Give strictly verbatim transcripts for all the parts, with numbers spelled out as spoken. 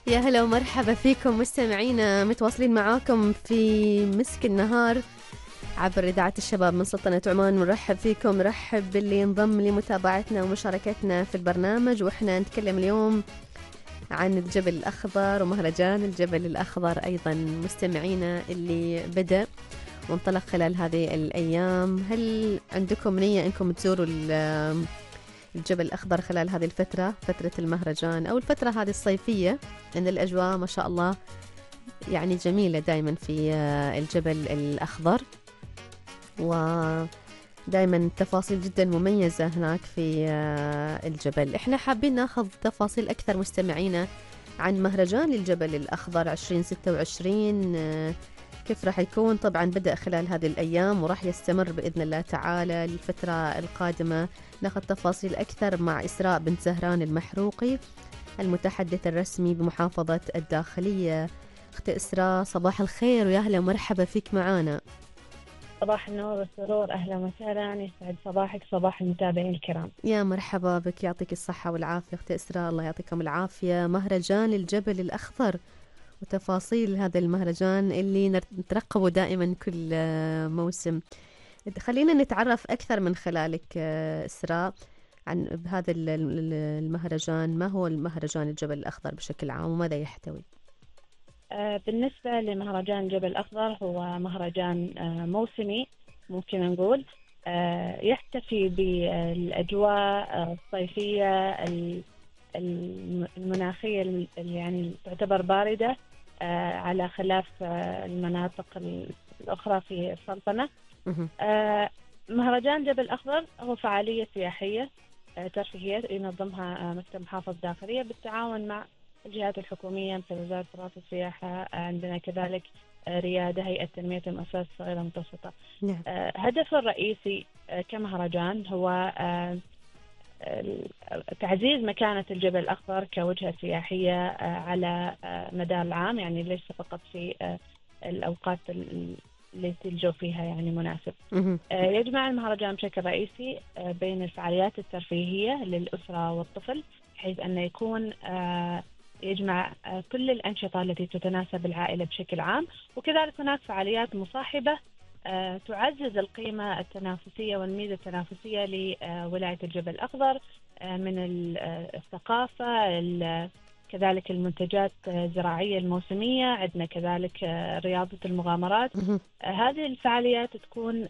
يا هلا ومرحبا فيكم مستمعينا، متواصلين معاكم في مسك النهار عبر إذاعة الشباب من سلطنة عمان. نرحب فيكم، نرحب باللي ينضم لمتابعتنا ومشاركتنا في البرنامج. وإحنا نتكلم اليوم عن الجبل الأخضر ومهرجان الجبل الأخضر أيضا مستمعينا اللي بدأ وانطلق خلال هذه الأيام. هل عندكم نية أنكم تزوروا الجبل الأخضر خلال هذه الفترة، فترة المهرجان أو الفترة هذه الصيفية؟ إن الأجواء ما شاء الله يعني جميلة دائما في الجبل الأخضر، ودائما تفاصيل جدا مميزة هناك في الجبل. إحنا حابين ناخذ تفاصيل أكثر مستمعينا عن مهرجان الجبل الأخضر عشرين ستة وعشرين، كيف راح يكون. طبعا بدأ خلال هذه الأيام وراح يستمر بإذن الله تعالى للفترة القادمة. ناخذ تفاصيل أكثر مع إسراء بنت زهران المحروقي، المتحدث الرسمي بمحافظة الداخلية. أخت إسراء، صباح الخير ويا أهلا ومرحبا فيك معانا. صباح النور والسرور، أهلا وسهلا، يسعد صباحك صباح المتابعين الكرام. يا مرحبا بك، يعطيك الصحة والعافية أخت إسراء. الله يعطيكم العافية. مهرجان الجبل الأخضر وتفاصيل هذا المهرجان اللي نترقبه دائما كل موسم. خلينا نتعرف أكثر من خلالك إسراء عن هذا المهرجان. ما هو المهرجان الجبل الأخضر بشكل عام وماذا يحتوي؟ بالنسبة لمهرجان الجبل الأخضر، هو مهرجان موسمي ممكن نقول، يحتفي بالأجواء الصيفية المناخية يعني تعتبر باردة على خلاف المناطق الأخرى في السلطنة. مهرجان جبل الأخضر هو فعالية سياحية ترفيهية ينظمها مكتب محافظة الداخلية بالتعاون مع الجهات الحكومية مثل وزارة التراث والسياحة. عندنا كذلك ريادة هيئة تنمية المؤسسات الصغيرة والمتوسطة. نعم. هدفه الرئيسي كمهرجان هو تعزيز مكانة الجبل الأخضر كوجهة سياحية على مدار العام، يعني ليس فقط في الأوقات التي الجو فيها يعني مناسب. يجمع المهرجان بشكل رئيسي بين الفعاليات الترفيهية للأسرة والطفل، بحيث أنه يكون يجمع كل الأنشطة التي تتناسب العائلة بشكل عام، وكذلك هناك فعاليات مصاحبة تعزز القيمة التنافسية والميزة التنافسية لولاية الجبل الأخضر من الثقافة، كذلك المنتجات الزراعية الموسمية، عندنا كذلك رياضة المغامرات. هذه الفعاليات تكون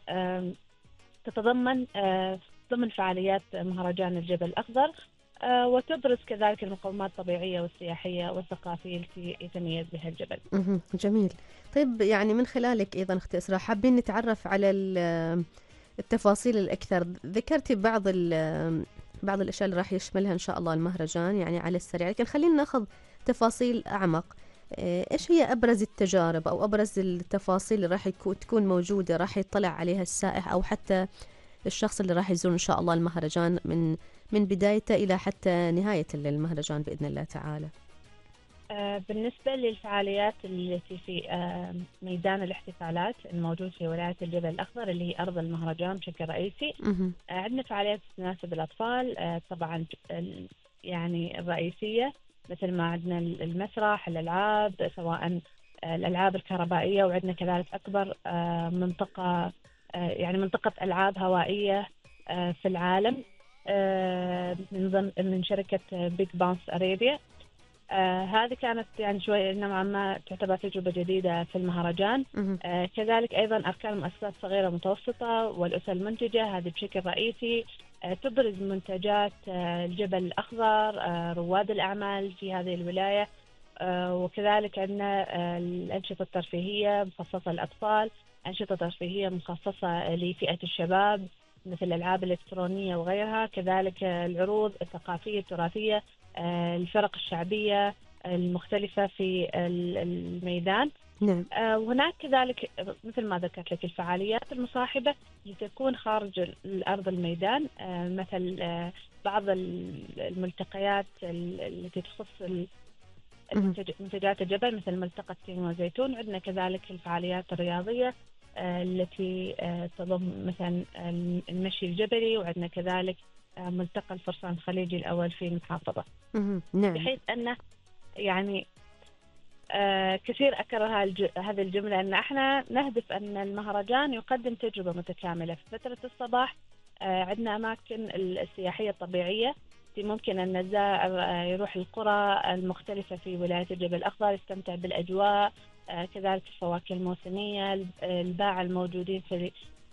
تتضمن ضمن فعاليات مهرجان الجبل الأخضر، وتبرز كذلك المقومات الطبيعية والسياحية والثقافية التي يتميز بها الجبل. جميل. طيب يعني من خلالك أيضا أخت إسراء حابين نتعرف على التفاصيل الأكثر. ذكرتي بعض بعض الأشياء اللي راح يشملها إن شاء الله المهرجان يعني على السريع، لكن خلينا ناخذ تفاصيل أعمق. إيش هي أبرز التجارب أو أبرز التفاصيل اللي راح تكون موجودة راح يطلع عليها السائح أو حتى الشخص اللي راح يزور إن شاء الله المهرجان من من بدايته إلى حتى نهاية المهرجان بإذن الله تعالى؟ بالنسبة للفعاليات التي في ميدان الاحتفالات الموجود في ولاية الجبل الأخضر اللي هي أرض المهرجان بشكل رئيسي، عندنا فعاليات تناسب الأطفال طبعا يعني الرئيسية، مثل ما عندنا المسرح، الألعاب سواء الألعاب الكهربائية، وعندنا كذلك أكبر منطقة يعني منطقة ألعاب هوائية في العالم من من شركة بيج باونس أريبيا. آه هذه كانت يعني شوي نوعا ما تعتبر تجربة جديدة في المهرجان. آه كذلك أيضا أركان المؤسسات الصغيرة والمتوسطة والأسر المنتجة، هذه بشكل رئيسي آه تبرز منتجات آه الجبل الأخضر، آه رواد الأعمال في هذه الولاية. آه وكذلك عندنا آه الأنشطة الترفيهية مخصصة للأطفال، أنشطة ترفيهية مخصصة لفئة الشباب مثل الألعاب الإلكترونية وغيرها، كذلك آه العروض الثقافية التراثية، الفرق الشعبية المختلفة في الميدان. نعم. وهناك كذلك مثل ما ذكرت لك الفعاليات المصاحبة اللي خارج الأرض الميدان، مثل بعض الملتقيات التي تخص منتجات الجبل مثل ملتقى التين والزيتون. عندنا كذلك الفعاليات الرياضية التي تضم مثلا المشي الجبلي، وعندنا كذلك ملتقى الفرسان الخليجي الأول في المحافظة. نعم. بحيث أنه يعني آه كثير أكرر هذه الجملة، أن احنا نهدف أن المهرجان يقدم تجربة متكاملة. في فترة الصباح آه عندنا أماكن السياحية الطبيعية، ممكن أن الزائر آه يروح القرى المختلفة في ولاية الجبل الأخضر، يستمتع بالأجواء، آه كذلك الفواكه الموسمية، الباعة الموجودين في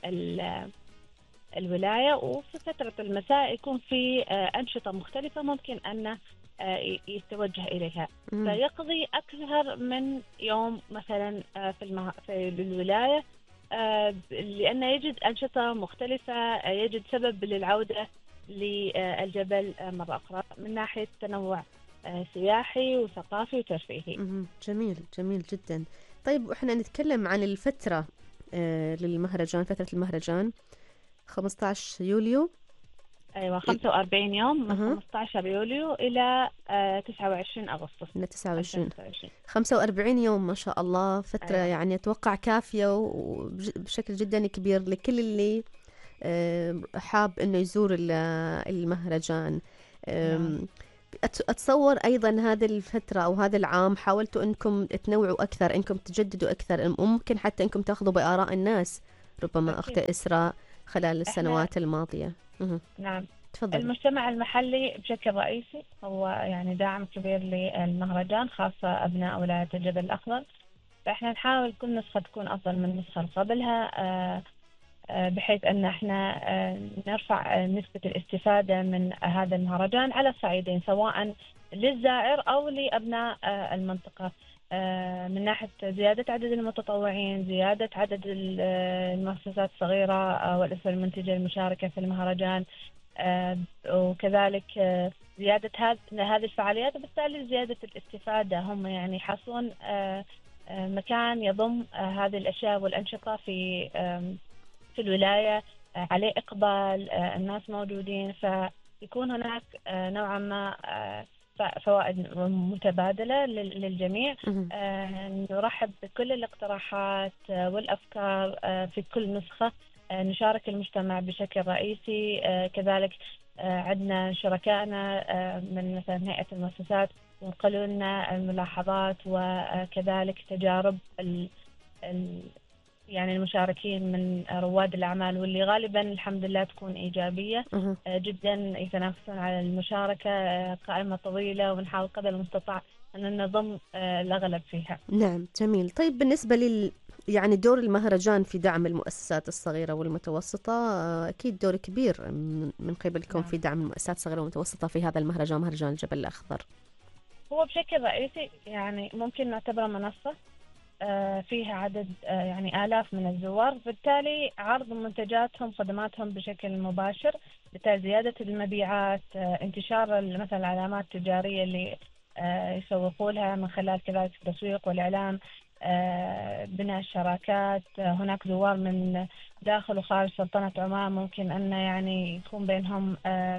الولاية. وفي فترة المساء يكون في أنشطة مختلفة ممكن أن يتوجه إليها، فيقضي أكثر من يوم مثلا في, المه... في الولاية، لأنه يجد أنشطة مختلفة، يجد سبب للعودة للجبل مرة أخرى من ناحية تنوع سياحي وثقافي وترفيهي. جميل جميل جدا. طيب وإحنا نتكلم عن الفترة للمهرجان، فترة المهرجان خمسة عشر يوليو. أيوة خمسة وأربعين يوم، من خمسة عشر يوليو إلى تسعة وعشرين أغسطس. من تسعة وعشرين خمسة وأربعين يوم ما شاء الله، فترة أيوة. يعني أتوقع كافية وبشكل جدا كبير لكل اللي حاب إنه يزور المهرجان. نعم. أتصور أيضا هذه الفترة أو هذا العام حاولتوا أنكم تنوعوا أكثر، أنكم تجددوا أكثر، ممكن حتى أنكم تأخذوا بآراء الناس ربما أخت إسراء خلال السنوات الماضية. نعم. تفضل. المجتمع المحلي بشكل رئيسي هو يعني داعم كبير للمهرجان، خاصة أبناء ولاية الجبل الأخضر، فإحنا نحاول كل نسخة تكون أفضل من النسخة قبلها، بحيث أن احنا نرفع نسبة الاستفادة من هذا المهرجان على الصعيدين، سواء للزائر أو لأبناء المنطقة، من ناحية زيادة عدد المتطوعين، زيادة عدد المؤسسات الصغيرة والأسر المنتجة المشاركة في المهرجان، وكذلك زيادة هذه الفعاليات، وبالتالي زيادة الاستفادة. هم يعني يحصلون مكان يضم هذه الأشياء والأنشطة في في الولاية، عليه إقبال، الناس موجودين، فيكون هناك نوعا ما فوائد متبادلة للجميع. نرحب بكل الاقتراحات والأفكار في كل نسخة، نشارك المجتمع بشكل رئيسي. كذلك عندنا شركائنا من مثلا هيئة المؤسسات ينقلوا لنا الملاحظات وكذلك تجارب ال يعني المشاركين من رواد الأعمال، واللي غالبا الحمد لله تكون إيجابية أه. جدا، يتنافسون على المشاركة، قائمة طويلة، ونحاول قدر المستطاع أن نضم الأغلب فيها. نعم جميل. طيب بالنسبة لل يعني دور المهرجان في دعم المؤسسات الصغيرة والمتوسطة، أكيد دور كبير من قبلكم نعم. في دعم المؤسسات الصغيرة والمتوسطة في هذا المهرجان، مهرجان الجبل الأخضر. هو بشكل رئيسي يعني ممكن نعتبره منصة فيها عدد يعني آلاف من الزوار، بالتالي عرض منتجاتهم خدماتهم بشكل مباشر، بالتالي زيادة المبيعات، انتشار مثلا العلامات التجارية اللي يسوقوا لها من خلال كذلك التسويق والإعلام، بناء الشراكات. هناك زوار من داخل وخارج سلطنة عمان، ممكن أن يعني يكون بينهم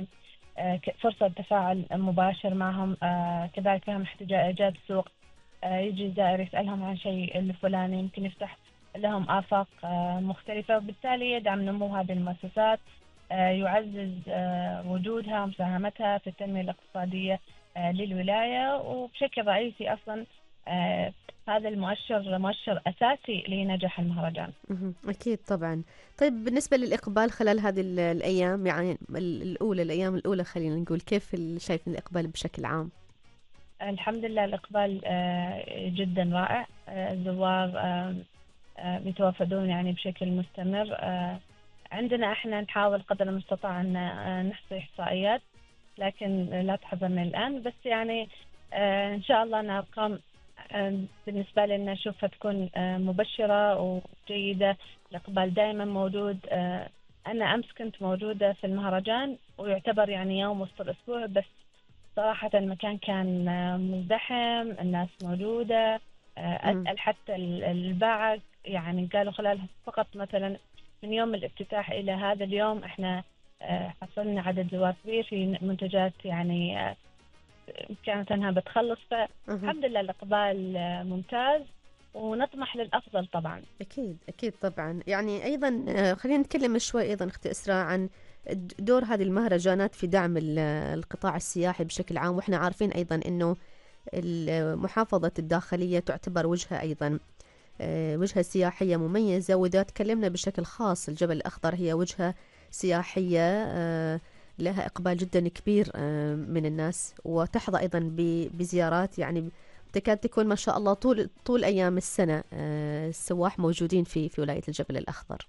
فرصة تفاعل مباشر معهم، كذلك فهم احتياجات السوق، يجي زائر يسألهم عن شيء الفلاني، يمكن يفتح لهم آفاق مختلفة، وبالتالي يدعم نمو هذه المؤسسات، يعزز وجودها ومساهمتها في التنمية الاقتصادية للولاية. وبشكل رئيسي أصلا هذا المؤشر مؤشر أساسي لنجاح المهرجان. أكيد طبعا. طيب بالنسبة للإقبال خلال هذه الأيام، يعني الأولى الأيام الأولى خلينا نقول، كيف شايف الإقبال بشكل عام؟ الحمد لله الإقبال جدا رائع، الزوار يتوافدون يعني بشكل مستمر. عندنا احنا نحاول قدر المستطاع أن نحصي إحصائيات، لكن لا تحضرنا الآن، بس يعني إن شاء الله أن أرقام بالنسبة لنا نشوفها تكون مبشرة وجيدة. الإقبال دائما موجود. أنا أمس كنت موجودة في المهرجان، ويعتبر يعني يوم وسط الأسبوع، بس صراحة المكان كان مزدحم، الناس موجودة، أسأل حتى الباعة يعني قالوا خلال فقط مثلا من يوم الافتتاح إلى هذا اليوم احنا حصلنا عدد زوار كبير في منتجات يعني كانت أنها بتخلص، فالحمد لله الإقبال ممتاز، ونطمح للأفضل طبعا. أكيد أكيد طبعا. يعني أيضا خلينا نتكلم شوي أيضا أختي إسراء عن دور هذه المهرجانات في دعم القطاع السياحي بشكل عام، وإحنا عارفين أيضا أنه محافظة الداخلية تعتبر وجهة أيضا وجهة سياحية مميزة، وإذا تكلمنا بشكل خاص الجبل الأخضر هي وجهة سياحية لها إقبال جدا كبير من الناس، وتحظى أيضا بزيارات يعني تكاد تكون ما شاء الله طول طول أيام السنة السواح موجودين في في ولاية الجبل الأخضر.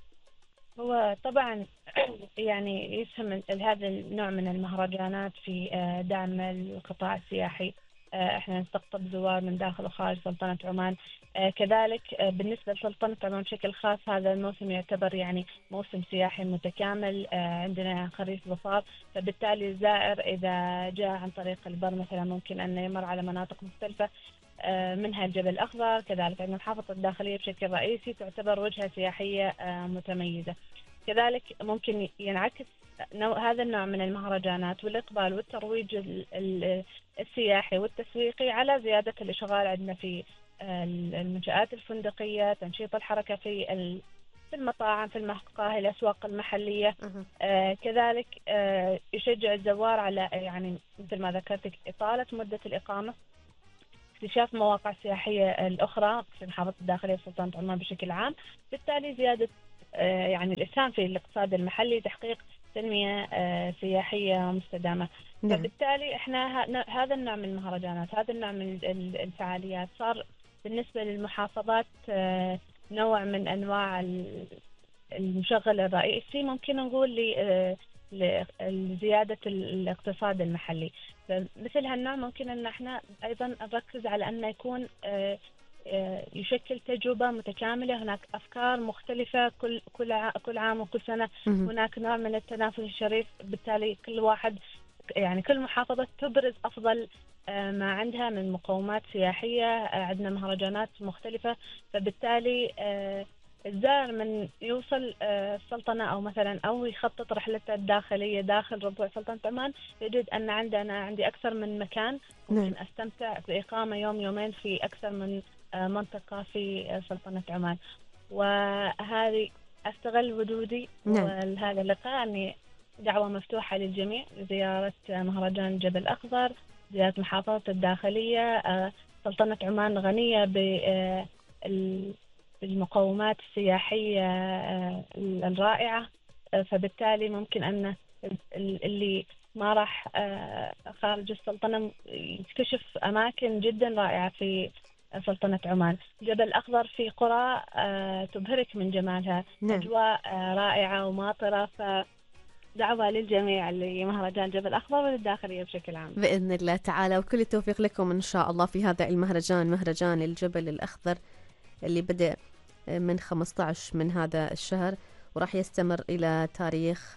هو طبعا يعني يسهم هذا النوع من المهرجانات في دعم القطاع السياحي. احنا نستقطب زوار من داخل وخارج سلطنة عمان. كذلك بالنسبة لسلطنة عمان بشكل خاص هذا الموسم يعتبر يعني موسم سياحي متكامل. عندنا خريف ظفار، فبالتالي الزائر إذا جاء عن طريق البر مثلا ممكن أن يمر على مناطق مختلفة منها الجبل الأخضر. كذلك عندنا محافظة الداخلية بشكل رئيسي تعتبر وجهة سياحية متميزة. كذلك ممكن ينعكس نوع هذا النوع من المهرجانات والإقبال والترويج السياحي والتسويقي على زيادة الإشغال عندنا في المنشآت الفندقية، تنشيط الحركة في في المطاعم، في المقاهي، الأسواق المحلية. آه كذلك آه يشجع الزوار على يعني مثل ما ذكرت إطالة مدة الإقامة، اكتشاف مواقع سياحية الأخرى في محافظة الداخلية وسلطنة عمان بشكل عام، بالتالي زيادة آه يعني الإسهام في الاقتصاد المحلي، تحقيق تنمية آه سياحية مستدامة. نعم. فبالتالي احنا هذا النوع من المهرجانات، هذا النوع من الفعاليات صار بالنسبة للمحافظات آه نوع من أنواع المشغل الرئيسي، ممكن نقول لزيادة الاقتصاد المحلي. فمثل هالنوع ممكن أن احنا أيضا نركز على أنه يكون يشكل تجربة متكاملة. هناك أفكار مختلفة كل كل كل عام وكل سنة هناك نوع من التنافس الشريف، بالتالي كل واحد يعني كل محافظة تبرز أفضل ما عندها من مقومات سياحية. عندنا مهرجانات مختلفة، فبالتالي الزائر من يوصل السلطنة أو مثلا أو يخطط رحلته الداخلية داخل ربوع سلطنة عمان يجد أن عندنا عندي أكثر من مكان ممكن أستمتع بإقامة يوم يومين في أكثر من منطقة في سلطنة عمان. وهذه أستغل وجودي وهذا اللقاء أني دعوة مفتوحة للجميع لزيارة مهرجان الجبل الأخضر، زيارة محافظة الداخلية. سلطنة عمان غنية بالمقومات السياحية الرائعة، فبالتالي ممكن أن اللي ما راح خارج السلطنة يكتشف أماكن جدا رائعة في سلطنة عمان. الجبل الأخضر في قرى تبهرك من جمالها. نعم. أجواء رائعة وماطرة، فدعوة للجميع لمهرجان جبل الأخضر وللداخلية بشكل عام بإذن الله تعالى، وكل التوفيق لكم إن شاء الله في هذا المهرجان، مهرجان الجبل الأخضر اللي بدأ من خمسة عشر من هذا الشهر وراح يستمر إلى تاريخ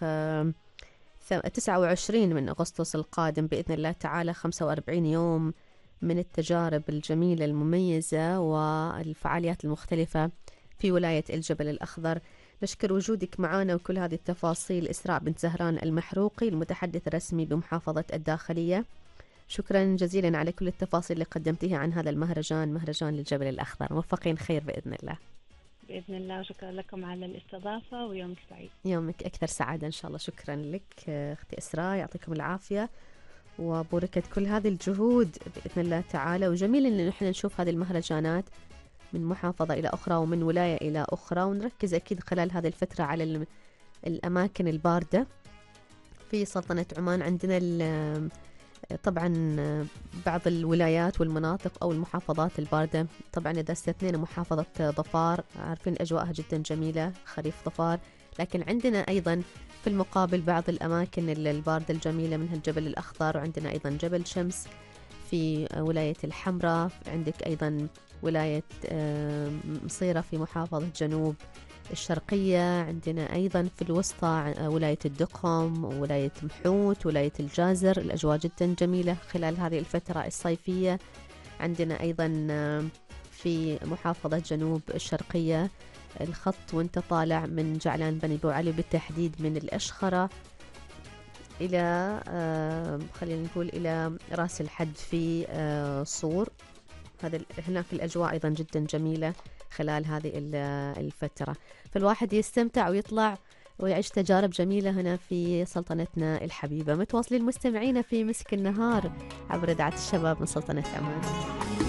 تسعة وعشرين من أغسطس القادم بإذن الله تعالى. خمسة وأربعين يوم من التجارب الجميلة المميزة والفعاليات المختلفة في ولاية الجبل الأخضر. نشكر وجودك معنا وكل هذه التفاصيل إسراء بنت زهران المحروقي المتحدث الرسمي بمحافظة الداخلية. شكرا جزيلا على كل التفاصيل اللي قدمتيها عن هذا المهرجان، مهرجان الجبل الأخضر. موفقين خير بإذن الله. بإذن الله، وشكرا لكم على الاستضافة ويومك سعيد. يومك أكثر سعادة إن شاء الله. شكرا لك أختي إسراء، يعطيكم العافية وبركة كل هذه الجهود بإذن الله تعالى. وجميل إن نحن نشوف هذه المهرجانات من محافظة إلى أخرى ومن ولاية إلى أخرى، ونركز أكيد خلال هذه الفترة على الأماكن الباردة في سلطنة عمان. عندنا طبعا بعض الولايات والمناطق أو المحافظات الباردة، طبعا إذا استثنينا محافظة ظفار عارفين أجواءها جدا جميلة خريف ظفار، لكن عندنا أيضا في المقابل بعض الأماكن الباردة الجميلة منها الجبل الأخضر، وعندنا أيضا جبل شمس في ولاية الحمراء، عندك أيضا ولاية مصيرة في محافظة جنوب الشرقية، عندنا أيضا في الوسطى ولاية الدقم وولاية محوت ولاية الجازر. الأجواء جدا جميلة خلال هذه الفترة الصيفية. عندنا أيضا في محافظة جنوب الشرقية الخط وانت طالع من جعلان بني بو علي بالتحديد من الأشخرة إلى خلينا نقول إلى رأس الحد في صور. هذا هناك الأجواء أيضا جدا جميلة خلال هذه الفترة، فالواحد يستمتع ويطلع ويعيش تجارب جميلة هنا في سلطنتنا الحبيبة. متواصلين مستمعينا في مسك النهار عبر إذاعة الشباب من سلطنة عمان.